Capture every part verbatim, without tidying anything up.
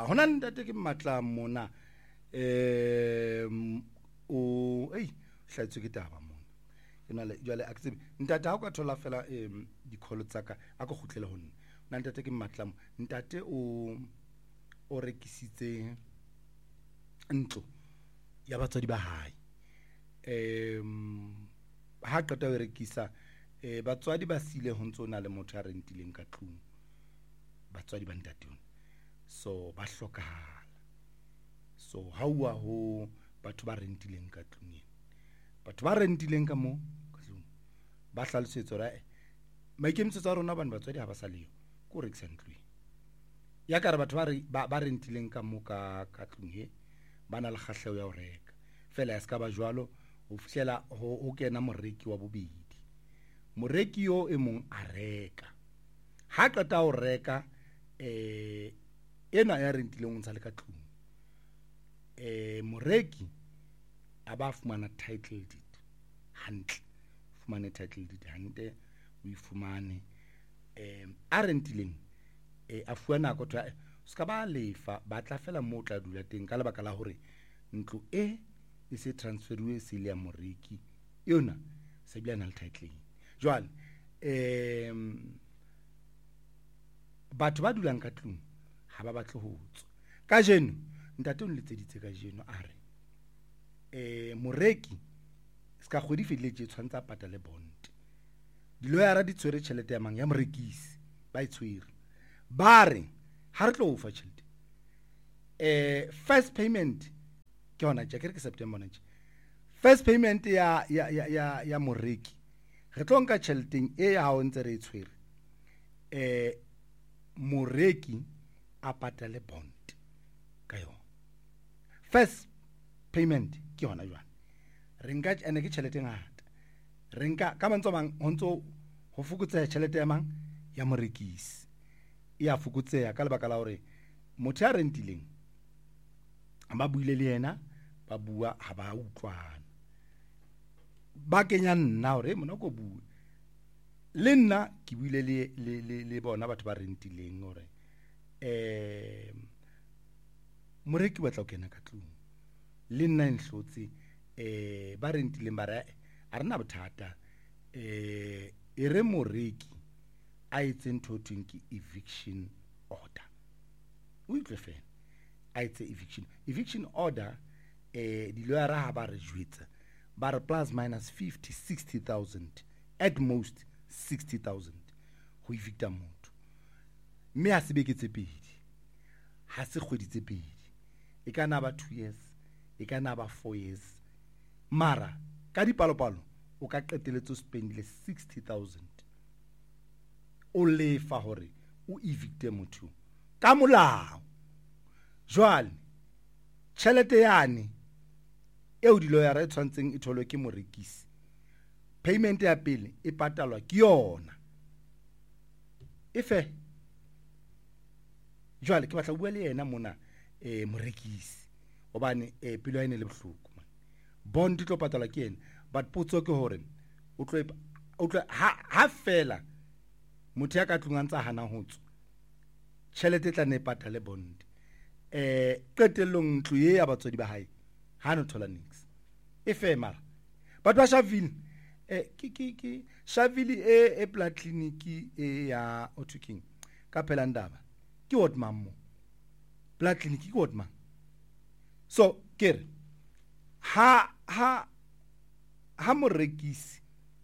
hona ntate ke matla mona eh o ei hlatswe ke taba mona ke na le jwale a tsebe ntate ha o ka thola fela em di call tsaka a go gutlela ho nna nna ntate ke matla ntate o o rekisitse ntlo ya batswadi ba hae em ha qeta ho rekisa eh batswadi ba sile ho ntso na le motho a rentileng ka tlung batswadi ba ntate yona so ba hlokahala so ha uwa ho batho ba rentileng ka tlung ena batho ba rentileng ka mo ka tlung ba hlalosetsa ra maikemisetso tsa rona bana batswadi ha ba sa leyo ko rekisa ntlo ya ka re batho ba ba rentileng ka mo ka ka tlung he bana le kgahleho ya ho reka fela ya ska ba jwalo ho fihlela ho kena moreki wa bobedi moreki yo e mong a reka ha qeta ho reka eh ena ya rentileng o ntsa le ka tlung eh moreki a ba fumana title deed hantle fumana title deed hantle o ifumane eh a rentileng eh a fuwa nako twa ska ba lefa ba tla fela mo tla dula teng ka lebaka la hore ntlo e e se transferiwe se le ya moreki yona se bia na le title jwale eh batho ba dulang ka tlung ha ba batle ho tswa ka jeno ntate o letseditse ka jeno a re eh moreki ska kgwedi fediletse tshwantsa patale bond diloyara di tshwere tšhelete ya mang ya morekisi ba itshwere ba re ha re tlo ufa tšhelete eh first payment ke hona tja ke September nje first payment ya ya ya ya, ya moreki re tlo nka tšheleteng e ya ho ntse re itshwere eh moreki a patale bond ka yo first payment ke hona jwana re nka ene ke tšhelete ngata re nka ka mantso mang ho ntso ho fokotsa tšhelete ya mang ya morekisi e a fokotseha ka lebaka la hore motho a rentileng ba buile le yena ba bua ha ba utlwana ba kenya nna hore mona go bua le nna ke buile le le le bona batho ba rentileng hore eh moreki ba tla kena ka tlung le nna enhlotse eh ba rentileng ba re a rena bothata eh e re moreki a etse nthotweng ke eviction order o itle fela a etse eviction eviction order eh di loyara ha ba re jwetsa ba re plus minus fifty sixty thousand at most sixty thousand ho evicta motho mme a sebeke tse pedi ha se kgwedi tse pedi e kana ba two years e kana ba four years mara ka dipalopalo o ka qeteletso spend le sixty thousand o lefa hore o evicte motho ka molao jwale tšhelete yane eo di loyara e tshwantseng e tholwe ke morekisi payment ya pele e patalwa ke yona efe jwale ke batla bua le yena mona eh morekisi obane eh pelo ya ene le bohloko man bond tlo patalwa ke yena but potso ke hore o tlo o tlo ha ha fela motho ya ka tlunga ntsa hana ho tswa tšhelete tla ne patale bond eh qetellong ntlo ye ya batswadi ba hae ha no thola nix efe mara batho ba Shaville eh ki ki ki Shaville e e blood clinic e ya Otuking ka phela ndaba ke what mammo blood clinic ke what mang so kere ha ha ha morekisi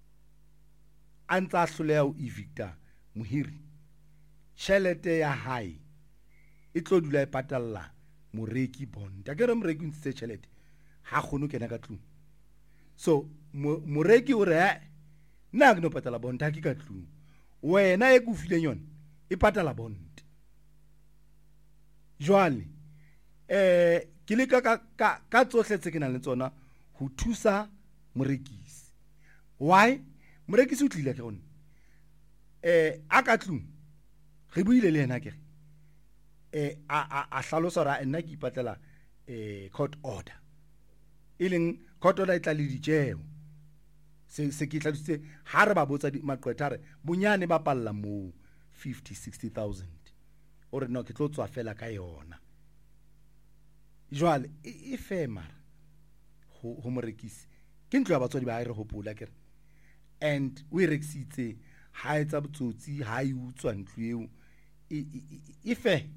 antsa hloleha o evicta mohiri tšhelete ya hae e tlo dula e patalla moreki bond a kere moreki o ntse tšhelete ha khono kena ka tlung so moreki o re nna ke no patala bond ha ke ka tlung wena e kufileng yona e patala bond jwale eh ke le ka ka ka tsohle tse ke nang le tsona ho thusa morekisi why morekisi o tlile ke gone eh a ka tlung re buile le yena ke eh a a hlalosa ra nna ke ipatlela eh court order ileng court order e tla le ditjeo se se ke tladitse ha re ba botsa maqwetha re bonyane ba palla mo fifty sixty thousand o re no ke tlo tswa fela ka yona jwale e fe mara ho morekisi ke ntlo ya batswadi ba re hopola kere and o e rekisitse ha etsa botsotsi ha e utswa ntlo eo e fe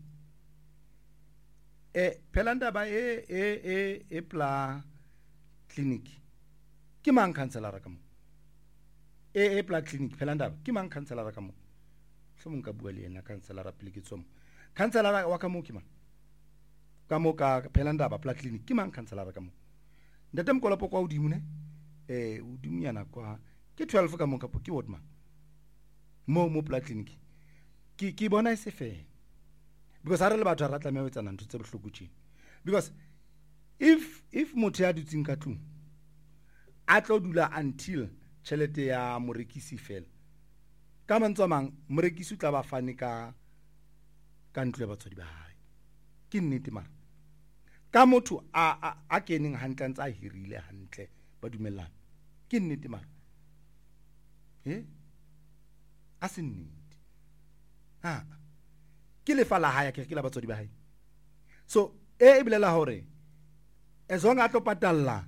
e Phelanda ba e e e e pla clinic ke mang counselor ka mo e e pla clinic Phelanda ke mang counselor ka mo se mo nka bua le ena counselor pele ke tsoma counselor wa ka mo ke mang ka mo ka Phelanda ba pla clinic ke mang counselor ka mo ndate mkolopo kwa udimo ne eh udimunyana kwa ke twelve ka mo ka po ke wotma mo mo pla clinic ke ke bona se fe because ha re le batho ra tla me o tsana ntse tse bohloko tshini because if if motho ya dutsing ka tlung a tlo dula until chelete ya morekisi fela ka mantso mang morekisi tla ba fane ka ka ntlo ya batswadi ba hae ke nnete mara ka motho a a keneng hantle ntse a hirile hantle ba dumellana ke nnete mara eh a se nnete ha ke le fala haya ke ke la batswadi ba hae so e bilela hore ezonga a tlo patalla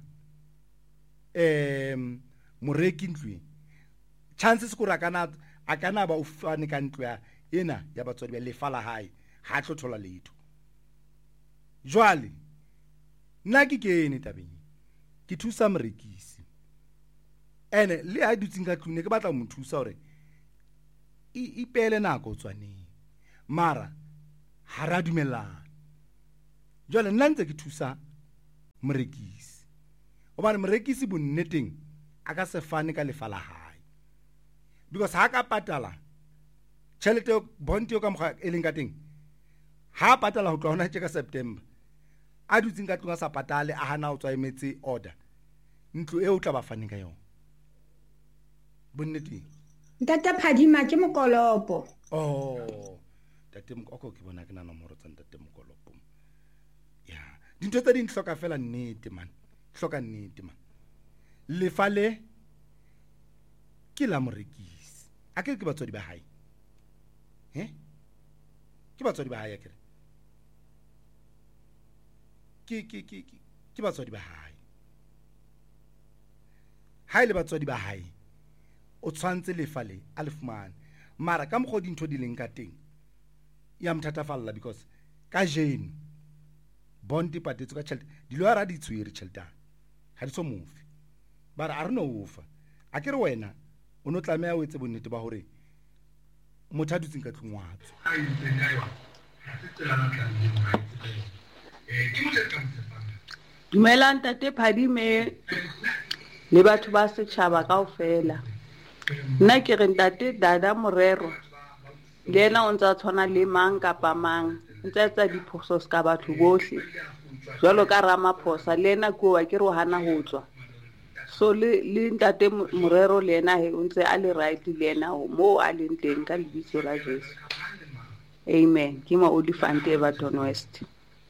em moreki ntlo chances kura kana akana ba ufane ka ntlo ya ena ya batswadi ba le fala hae ha tlo thola letho jwale nna ke kene tabeng ke thusa morekisi ene le a dutsing ka tlune ke batla mo thusa hore i ipele nako tswaneng mara ha ra dumellana jwale nna ntse ke thusa morekisi obane morekisi bonneteng a ka se fane ka lefa la hae because ha ka patala tšhelete bond yo ka mokgwa e leng ka teng ha patala ho tloha hona tje ka September a dutsing ka tlung a sa patale a hana o tswa emetse order ntlo e o tla ba fane ka yona bonneteng Ntata Phadima ke mokolopo oh tate mokoko ke bona ke na nomoro tsa tate mokolopo ya dintho tsa di hloka fela nnete man hloka nnete man le fale ke la morekisi a ke ke batswadi ba hae he ke batswadi ba hae akere ke ke ke ke batswadi ba hae ha ile batswadi ba hae o tshwantse le fale a le fumane mara ka mokgo dintho di leng ka teng ya mthatafalla because ka jeno bond patetso ka tšhelete dilo ara di tswere tšhelete ha di so mofi bara a re no ufa a ke re wena o no tlamea o etse bonnete ba hore motho a dutseng ka tlung wa tswa a itseng ya yona ha se tsela na tla le mo eh ke mo tsetsa Dumela ntate Phadime le batho ba setšhaba kaofela nna ke re ntate Dada Morero le ena o ntse a tshwana le mang kapa mang ntse tsa diphoso ska batho bohle jwalo ka Ramaphosa le ena koa ke ro hana ho tswa so le le ntate Morero le ena he o ntse a le right le ena mo a leng teng ka lebitso la Jesu amen ke ma Olifant Everton West.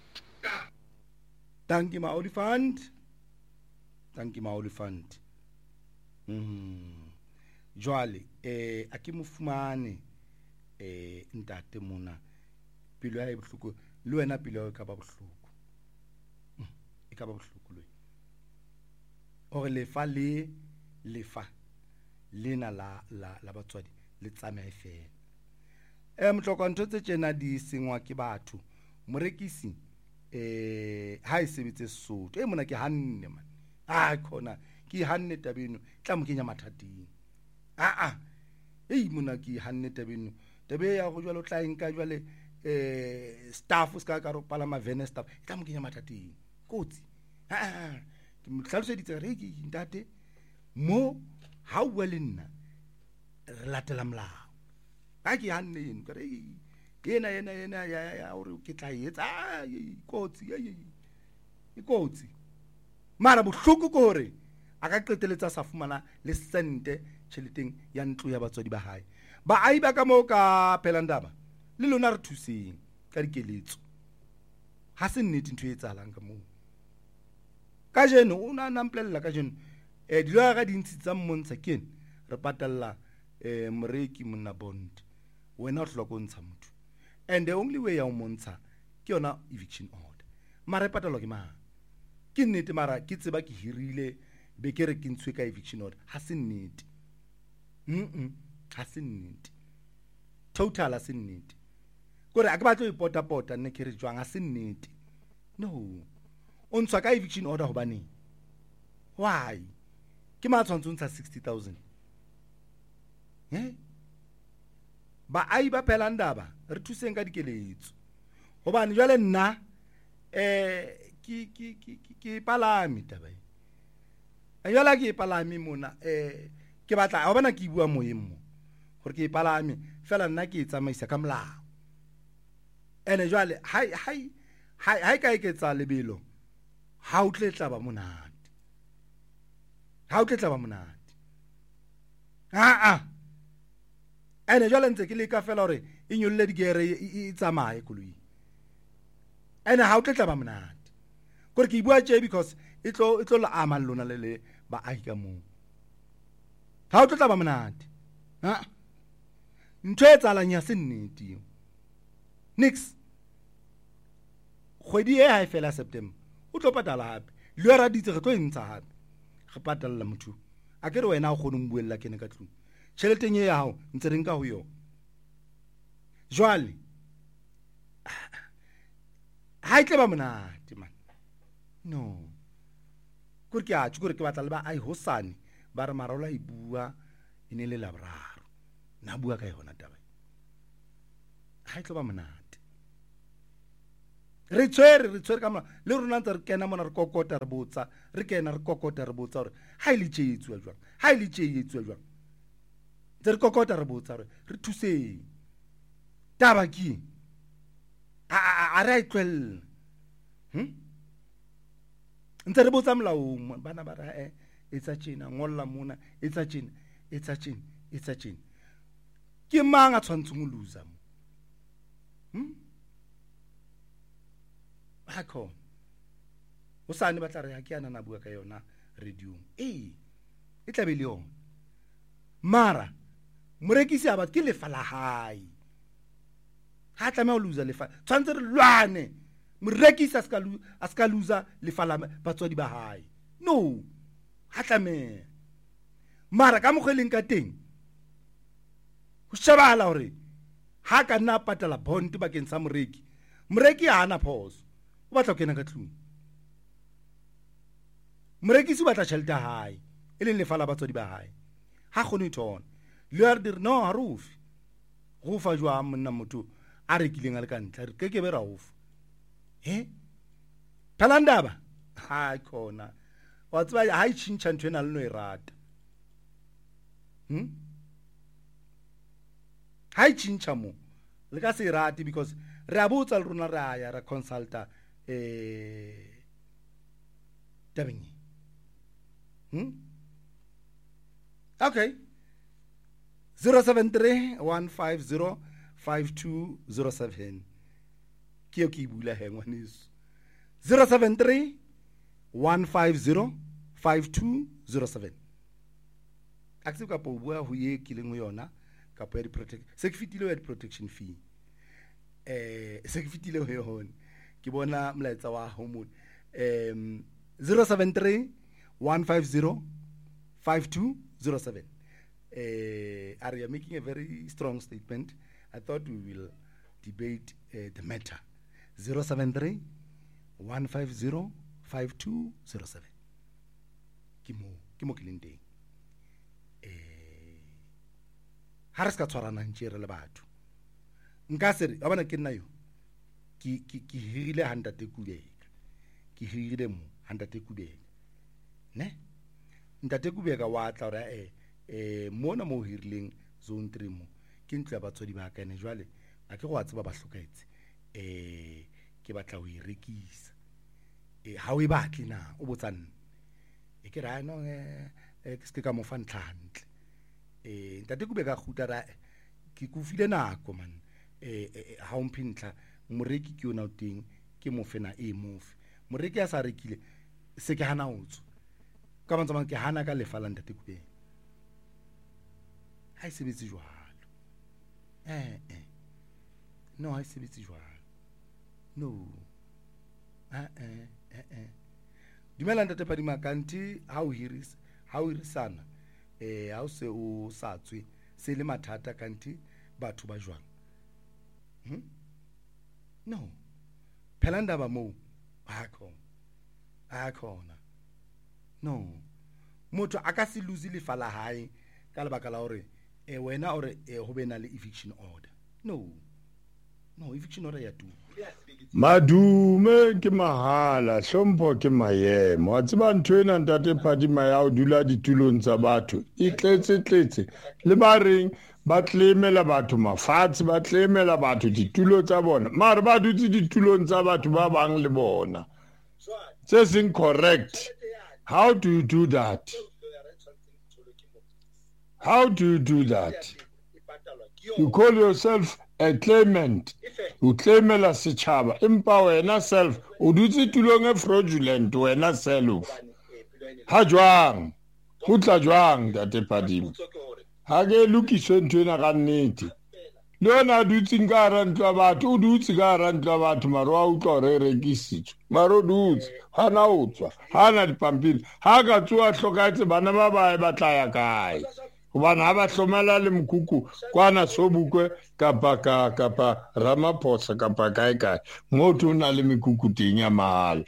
Thank you ma Olifant thank you ma Olifant mm jwale eh a ke mo fumane eh ntate mona pilo ya e bohloko le wena pilo ya ka ba bohloko e ka ba bohloko le o le fa le le fa lena la la la batswadi le tsamae fela e motloko ntho tse tsena di sengwa ke batho morekisi eh ha e sebetse Sesotho e mona ke hanne man a khona ke hanne tabeno tla mo kenya mathating a a ei mona ke hanne tabeno tabe ya go jwalo tla enka jwale eh staff ska ka ro pala ma vene staff tla mo kenya mathating kotsi a ke mo tlhaloseditse re ke ntate mo ha o le nna re latela molao a ke hanne eno ka re ena ena ena ya ya o re ke tla etsa a kotsi ye e kotsi mara bohloko ko hore a ka qeteletsa sa fumana le sente tšheleteng ya ntlo ya batswadi ba hae ba ai ba ka mo ka Phelandaba le lona re thuseng ka dikeletso ha se nnete ntho e tsalang ka mo ka jeno o na namplela ka jeno eh dilo ga di ntshitsa mmontsha kene re patalla eh moreki monna bond wena o hloko ntsha motho and the only way ya o montsha ke yona eviction order mara e patalwa ke mang ke nnete mara ke tseba ke hirile be ke re ke ntshwe ka eviction order ha se nnete mm ha se nnete total ha se nnete kore a ke batlo ipota pota nne ke re jwang ha se nnete no o ntshwa ka eviction order hobane why ke matshwantsho ntsha sixty thousand eh ba ai ba phela ndaba re thuseng ka dikeletso hobane jwale nna eh ki ki ki ki palami taba e ayala ke palami mona eh ke batla a bona ke bua moyeng mo gore ke palami fela nna ke tsamaisa ka molao ene jwale hai hai hai hai ka iketsa lebelo ha o tletla ba monate ha o tletla ba monate a a ene jwale ntse ke le ka fela hore e nyolle digere e tsamaye koloi ene ha o tletla ba monate gore ke bua tje because e tlo e tlo la ama lona le le ba ai ka mo ha o tletla ba monate ha ntho e tsalang ya se nnete nix kgwedi e ha e fela September o tlo patala hape le ra ditse re tlo intsha hape re patalla motho a ke re wena o kgone mbuella kene ka tlung tšheleteng ye ya hao ntse re nka ho yo jwale ha itle ba monate man no kore ke a tshukore ke batla le ba ai hosane ba re marola e bua ine le labraro na bua ka yona taba ha itle ba monate re tswere re tswere ka mona le rona ntse re kena mona re kokota re botsa re kena re kokota re botsa hore ha ile tsheyetswa jwang ha ile tsheyetswa jwang tse re kokota re botsa hore re thuseng taba ke a a re tlwel hm ntse re botsa molaong bana ba ra e etsa tjena ngolla mona etsa tjena etsa tjena etsa tjena ke mang a tshwantseng o loser mo hm hakho o sane batla re ha ke ana na bua ka yona radio eh e tla be le yona mara morekisi a ba ke lefa la hae ha tla me o loser lefa tshwantse re lwane morekisi a ska a ska loser lefa la batswadi ba hae no ha tla me mara ka mogweleng ka teng ho shebala hore ha ka nna patala bond bakeng sa moreki moreki ha ana phoso o batla kena ka tlung morekisi o batla tšhelete hae e leng lefa la batswadi ba hae ha gone thona le a dire no ha rufi go fa jwa monna motho a rekileng a le ka ntla re ke ke be ra ofa eh phalandaba ha khona wa tsba ha I chincha ntwe na le no irata hm ha I chincha mo le ka se irati because re a botsa le rona ra ya ra consulta eh tabingi hm okay zero seven three one five zero five two zero seven ke ke bula he ngwaneso zero seven three one five zero five two zero seven akse ka po bua ho ye ke leng yona ka po ya di protect se ke fitile ya di protection fee eh se ke fitile ho yona ke bona molaetsa wa homo um zero seven three one five zero five two zero seven uh, are you making a very strong statement? I thought we will debate uh, the matter. zero seven three one five zero five two zero seven Kimo Kimo Kilinde eh Haraska tshwarana ntjere le batho nka se a bona ke nna yo ki ki ki hirile handa te kubeka ki hirile mo handa te kubeka ne ntate kubeka wa tla ra eh eh mona mo hirileng zone three mo ke ntlo ya batswadi ba ka ne jwale a ke go a tseba ba hlokaetse eh ke batla ho irekisa eh ha o e batle na o botsana e ke ra no eh ke se ka mo fa ntlantle eh ntate kubeka khuta ra ke kufile nako man eh ha o mpintla moreki ke yona o teng ke mo fena e mofe moreki a sa rekile se ke hana utso ka mantsa mang ke hana ka lefa la ntate kubeka ha e sebetse jwalo eh eh no ha e sebetse jwalo no eh eh eh dumela ntate Phadima kanti ha o hirisa ha o hirisana eh ha o se o satswe se le mathata kanti batho ba jwang hm no phela ndaba mo akho akhona no motho a ka se lose le fala hae ka lebaka la hore e wena ore e ho bena le eviction order no no eviction order ya tu madume ke mahala hlompho ke maemo a tseba ntho ena ntate Phadima ya o dula ditulong tsa batho e tletse tletse le ba reng ba tlemela batho mafatshe ba tlemela batho ditulo tsa bona mara ba dutse ditulong tsa batho ba bang le bona. It's incorrect. How do you do that? How do you do that? You call yourself a claimant. You claim la sechaba. Impa wena self. U dutse tulong e fraudulent wena self. Ha jwang. Ho tla jwang Ntate Phadima. Ha ke lokiswe ntwe na ka nnete. Lona dutse nka ra ntwa batho o dutse ka ra ntwa batho maro a utlo re rekisitswe maro dutse hana utswa hana dipampiri ha ka tswa hlokaetse bana ba bae ba tla ya kae hobana ha ba hlomela le mkuku kwana Sobukwe kapa ka kapa Ramaphosa kapa kae kae motho una le mikuku teng ya mahala.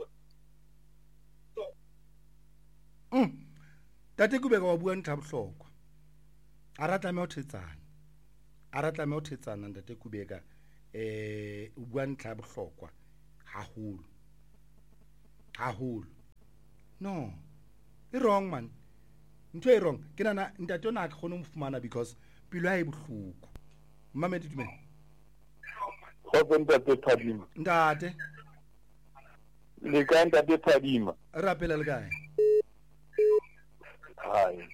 mm tate Kubeka wa bua ntha bohlokwa a rata me o thetsana a ratla me o thetsana ntate Kubeka eh o bua ntla bohlokwa haholo haholo no e wrong man ntho e wrong ke nana ntate ona ka khona mfumana because pilo ya e bohloko mmamedi dumela Go ntate Phadima ntate le ka ntate Phadima rapela le kae hai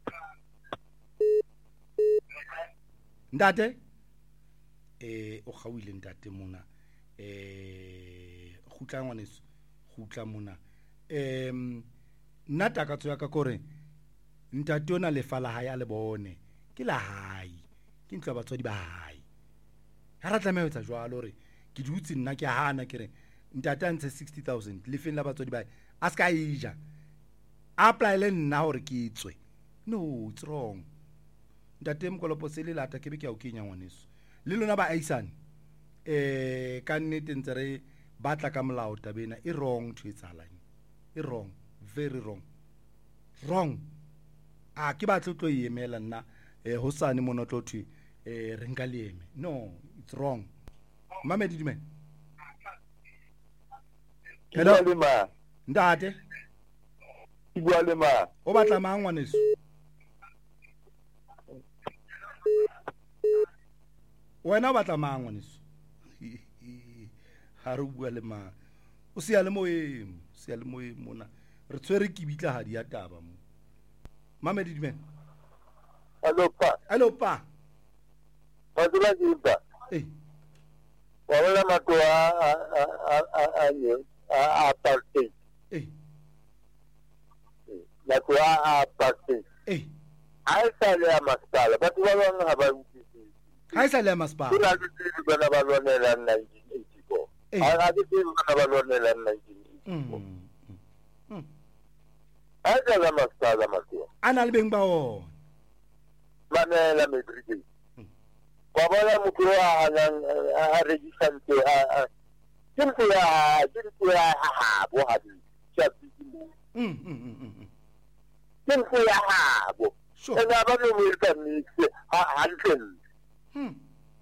ntate eh o gawile ntate mona eh khutla ngwaneso khutla mona em nna takatso ya ka kore ntate ona le fala hae a le bone ke la hae ke ntlo batswadi ba hae ha ra tlameha etsa jwalo re ke dutse nna ke hana kere ntate a ntse sixty thousand le feng la batswadi ba a ska ija apply le nna hore ke itswe no it's wrong ntate Mkolopo se le lata ke be ke a o kenya ngwaneso le lona ba aisane eh ka nnete ntse re batla ka molao tabena e wrong to etsalang e wrong very wrong wrong a ke batla tlo yemela nna eh hosane mona tlo thwe eh re nka leeme no it's wrong mamedi dume hello le ma ntate bua le ma o batla mang ngwaneso wena o batla mang ngwaneso ha re bua le ma o se ya le moyeng se ya le moyeng mona re tswere ke bitla hadi ya taba mo mamedi dume hello pa hello pa ba dula ditsa eh wa bona matlo a a a a nye a apartheid eh matlo a apartheid eh a sa le a masipala batho ba bang ha ba utlwisisi ha isa le maspa kuna ditsi bana ba lwanela nineteen eighty-four a ditsi bana ba lwanela nineteen eighty-four mm a sa le masipala matlo ana le beng ba ona manela metrike kwa bona motho a hanang a regisante a tshintse ya tshintse ya ha bo ha di tshapisi mm mm tshintse ya ha bo sure ena ba no mo ka mix ha hantle mm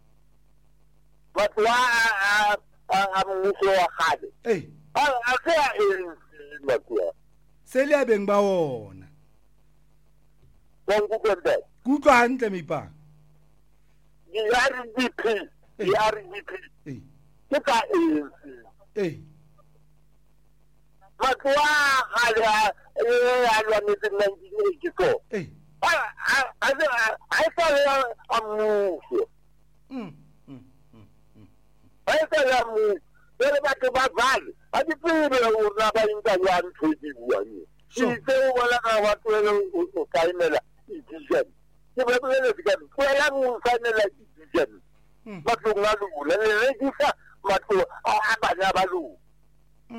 batho a a a mmuso wa gale eh a a se a e matlo se le beng ba ona wa ngukwenza kutlwa hantle meipa di R D P di R D P eh ke ka e eh matlo a gale a lwanetse nineteen eighty-four eh a a a a sa le a mmuso mm a sa le a mmuso le batho ba vale a di tsebe o na ba inka ya ntshedi buane Sure. se o bona ka wa tswela o kaimela decision ke ba bele ka tswela mo kaimela decision Mm. batho nga lula le rekisa batho a bana ba lu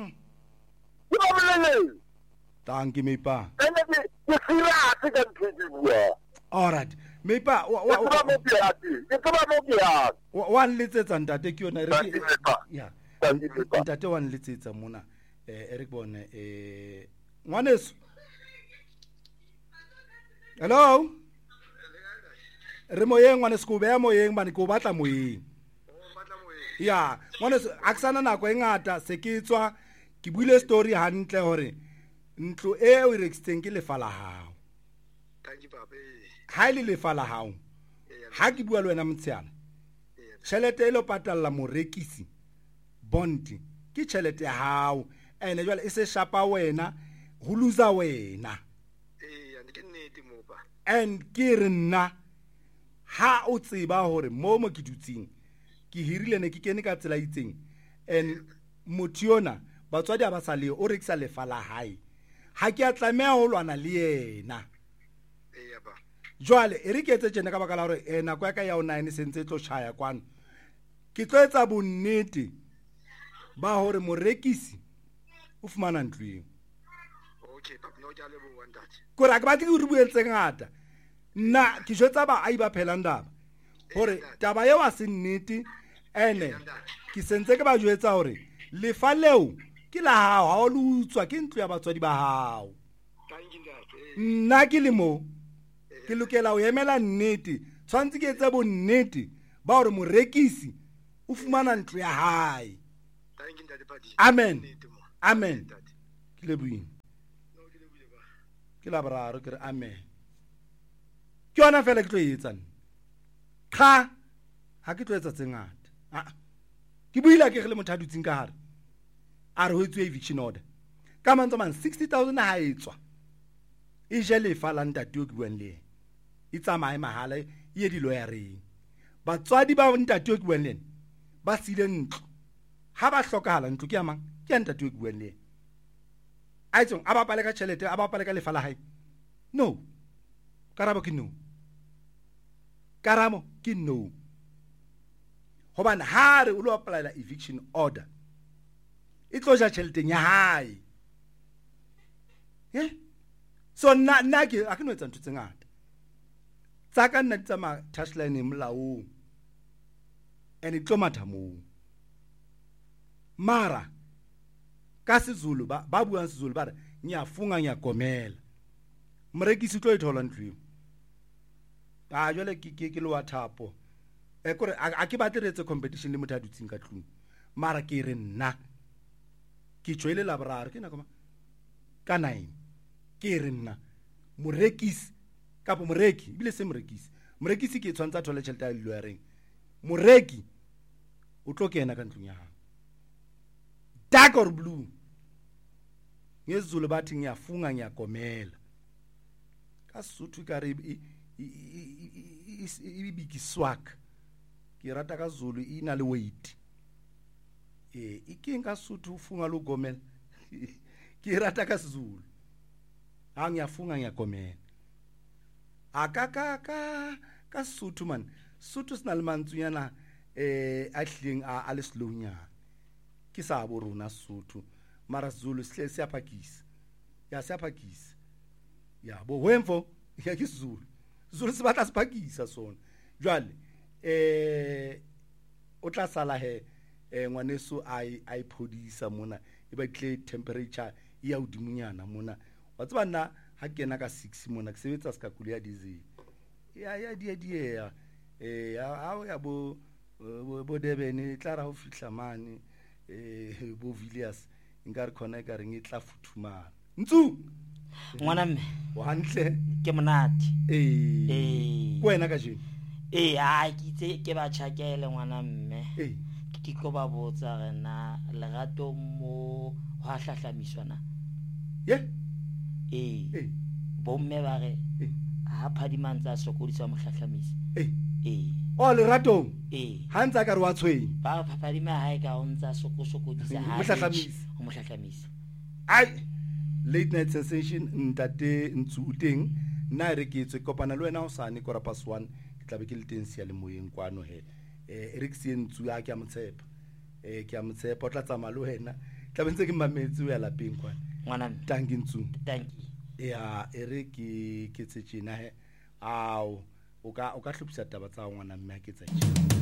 ke Meipa. ene ke ke serious ka ntse bua All right. Meipa wa wa wa mo ke ati ke ba mo ke ati wa nletsetsa ntate ke yona re ya tandi Meipa ntate wa nletsetsa mona eh Eric bone eh ngwaneso. Hello. Re moyeng ngwaneso ko beya moyeng bane ko batla moyeng. Ya ngwaneso aksana nako e ngata se ke tswa ke buile story hantle hore ntlo e o rekisteng ke lefala hao. Thank you papa. Ha ile lefala hao. Ha ke bua le wena mtshiana. Tšhelete e lo patalla morekisi bond ke tšhelete ya hao ene jwale e se shapa wena ho loser wena. Eh ya ke nnete mopa. And ke re nna ha o tseba hore mo mo ke dutsing ke hirile ne ke kene ka tsela itseng and motiona batswadi ba sa le o rekisa lefala hae ha ke atlamea ho lwana le yena. Eh ba Jwale e re ke etse tsena ka baka la hore ena kwa ka ya o nine sentse tlo tshaya kwano ke tlo etsa bonnete ba hore morekisi o fumana ntlo eo. okay papa no ja le bo one that Ko ra ke batle ke re buetse ngata nna ke jwetsa ba ai ba phela ndaba hore taba eo a se nnete ene ke sentse ke ba jwetsa hore lefa leo ke la hao ha o le utswa ke ntlo ya batswadi ba hao. thank you that Nna ke le mo ke lokela ho emela nnete tshwantse ke etse bonnete ba hore morekisi o fumana ntlo ya hae. thank you that padi Amen. Amen. Ke le buing no ke le bule ba ke la boraro ke re amen. Ke yona fela ke tlo e etsang kha ha ke tlo etsa tse ngata. Ah ke buila ke gele motho a dutseng ka hare a re ho etswe eviction order ka mantso man sixty thousand ha etswa e je le fa la ntate o ke buang le e tsamaye mahala e ye di lawyereng batswadi ba ntate o ke buang le ba sile ntlo ha ba hlokahala ntlo ke amang ke ntate o ke buang le a etsong a ba pale ka tšhelete a ba pale ka lefa la hae no karabo ke no karamo ke no hobane ha re o lo apply eviction order e tlo ja tšheleteng ya hae. Yeah. So na na ke a ke no etsa ntho tse ngata tsa ka nna tsa ma touchline molaong ene tlo matha moo mara ka sizulu ba ba buang sizulu ba re nyafunga nyakomela morekisi tlo ithola ntlo a jole ke ke ke lo wa thapo e kore a ke batletse competition le motho a dutseng ka tlung mara ke re nna ke tšwele la boraro ke na koma ka nine ke re nna morekisi kapo moreki bile se morekisi morekisi ke tshwantsa thole tšhelete ya lawyereng moreki o tlo kena ka ntlong ya gago dark or blue ngezulu bathi ngiyafunga ngiyakomela ka Sotho ka re e bikiswak ke rata ka Zulu ina le weight eh ikeng ka Sotho ufunga lo gomela ke rata ka Zulu ha ngiyafunga ngiyakomela aka ka ka ka Sotho man Sotho sna le mantsunyana eh a hleng a le slownya ke sa bo rona Sotho mara Zulu sihle siyaphakisa ya siyaphakisa ya bo wemfo ya ke Zulu Zulu se batla siphakisa sona jwale eh o tla sala he eh ngwaneso ai ai phodisa mona e ba tle temperature ya udimunyana mona wa tseba nna ha kena ka six mona ke sebetsa ska kule ya diesel ya ya die die ya eh ha ya bo bo Durban tla ra ho fihla mane eh bo Villiers nka re khona e ka reng e tla futhumana ntsu ngwana mme wa hantle ke monate eh eh ko wena ka jeno eh a ke itse ke ba tshakele ngwana mme eh ke tiko ba botsa rena lerato mo ho hlahlamiswana ye eh eh bomme ba re eh ha phadimantsa sokodisa mo hlahlamisa eh eh o le ratong eh ha ntsa ka re wa tshweng ba phadima ha ka o ntsa sokosokodisa ha Mo hlahlamisa. mo hlahlamisa ai late night sensation ntate ntsuteng nna re ke etswe kopana le wena o sane ko rapas one ke tlabe ke le teng sia le moyeng kwano he eh Eric Sientsu ya ke a motshepa eh ke a motshepa o tla tsamaya le wena tlabe ntse ke mametse o ya lapeng kwana ngwana mme Tankintsu tanki ya ere ke ke tse tjena he ao o ka o ka hlopisa taba tsa ngwana mme ha ke tsa tjena